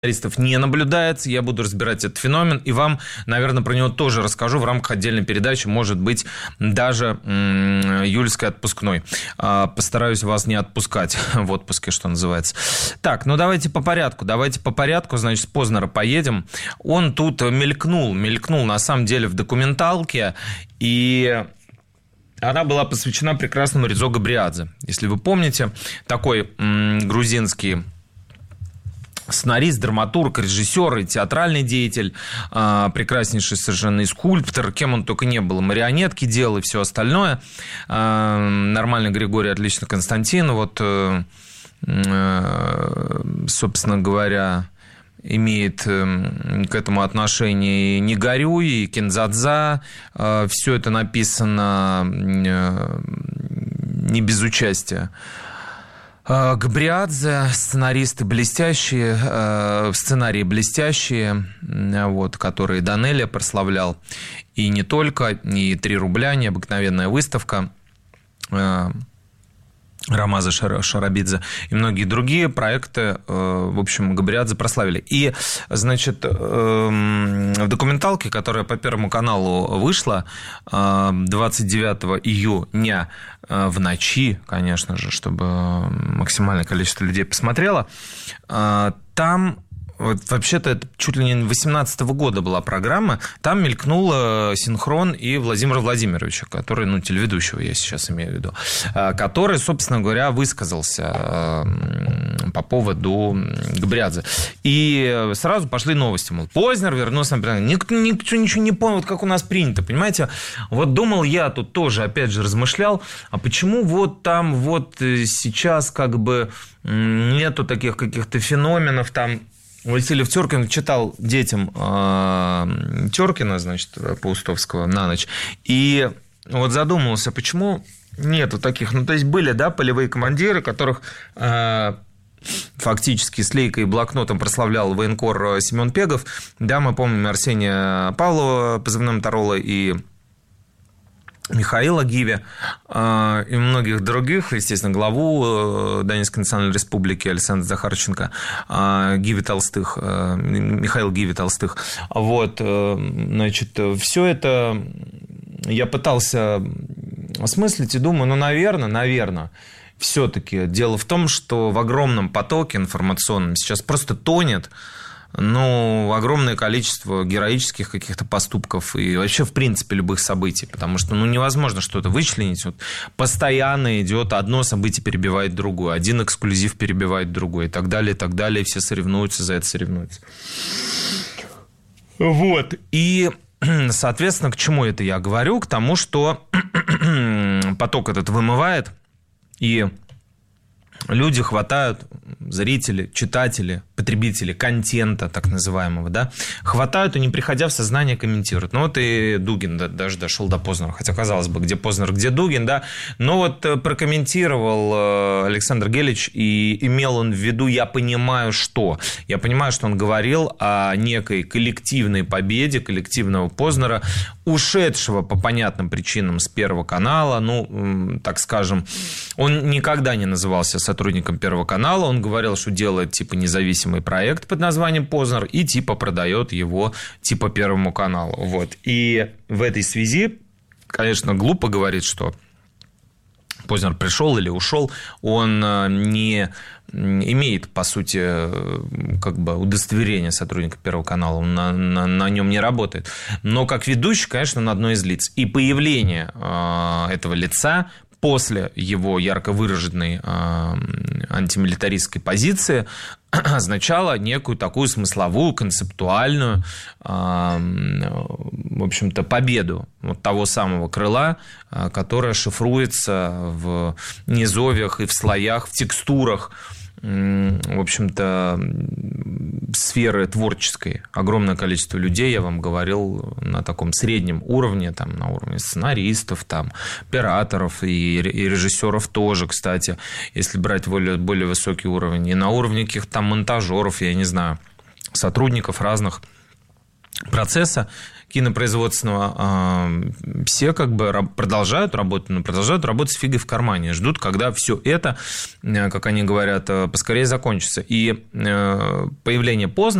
не наблюдается. Я буду разбирать этот феномен, и вам, наверное, про него тоже расскажу в рамках отдельной передачи, может быть, даже июльской отпускной. Постараюсь вас не отпускать в отпуске, что называется. Так, ну давайте по порядку. Значит, с Познера поедем. Он тут мелькнул на самом деле в документалке, и она была посвящена прекрасному Резо Габриадзе. Если вы помните, такой грузинский сценарист, драматург, режиссер и театральный деятель, прекраснейший совершенно и скульптор, кем он только не был, марионетки делал и все остальное. Нормально Григорий, отлично Константин. Вот, собственно говоря, имеет к этому отношение и «Не горюй», и «Кинзадза». Все это написано не без участия Габриадзе. Сценаристы блестящие, сценарии блестящие, вот, которые Данелия прославлял. И не только, и «3 рубля», «Необыкновенная выставка», Рамаза Шарабидзе и многие другие проекты, в общем, Габриадзе прославили. И, значит, в документалке, которая по Первому каналу вышла 29 июня в ночи, конечно же, чтобы максимальное количество людей посмотрело, там... Вот, вообще-то это чуть ли не 2018 года была программа. Там мелькнул синхрон и Владимира Владимировича, который, телеведущего я сейчас имею в виду, который, собственно говоря, высказался по поводу Габриадзе. И сразу пошли новости, мол, Познер вернулся на программу. Никто ничего не понял, вот как у нас принято, понимаете? Вот думал я тут тоже, опять же, размышлял, а почему вот там вот сейчас как бы нету таких каких-то феноменов там. Васильев Теркин читал детям Теркина, значит, Паустовского на ночь, и вот задумался, почему нету таких, то есть были, да, полевые командиры, которых фактически с лейкой и блокнотом прославлял военкор Семен Пегов, да, мы помним Арсения Павлова, позывным Тарола, и Михаила Гиви и многих других, естественно, главу Донецкой национальной республики Александра Захарченко, Михаил Гиви Толстых. Вот, значит, все это я пытался осмыслить и думаю, наверное, все-таки дело в том, что в огромном потоке информационном сейчас просто тонет огромное количество героических каких-то поступков и вообще, в принципе, любых событий, потому что, невозможно что-то вычленить. Вот постоянно идет одно событие перебивает другое, один эксклюзив перебивает другой, и так далее, и все соревнуются, за это соревнуются. Вот. И, соответственно, к чему это я говорю? К тому, что поток этот вымывает, и люди хватают, зрители, читатели, потребители контента, так называемого, да, хватают и, не приходя в сознание, комментируют. Вот и Дугин даже дошел до Познера, хотя, казалось бы, где Познер, где Дугин, да, но вот прокомментировал Александр Гелич, и имел он в виду, я понимаю, что он говорил о некой коллективной победе коллективного Познера, ушедшего по понятным причинам с Первого канала, так скажем, он никогда не назывался сотрудником Первого канала, он говорил, что делает типа независимый проект под названием Познер и типа продает его типа Первому каналу. Вот. И в этой связи, конечно, глупо говорить, что Познер пришел или ушел, он не имеет, по сути, как бы удостоверение сотрудника Первого канала, он на нем не работает. Но как ведущий, конечно, он одно из лиц. И появление этого лица после его ярко выраженной антимилитаристской позиции означало некую такую смысловую, концептуальную, в общем-то, победу вот того самого крыла, которое шифруется в низовьях и в слоях, в текстурах, в общем-то, сферы творческой. Огромное количество людей, я вам говорил, на таком среднем уровне, там, на уровне сценаристов, там, операторов и режиссеров тоже, кстати, если брать более высокий уровень, и на уровне каких-то там монтажеров, я не знаю, сотрудников разных процесса, кинопроизводственного, все как бы продолжают работать, но продолжают работать с фигой в кармане, ждут, когда все это, как они говорят, поскорее закончится. И появление поздно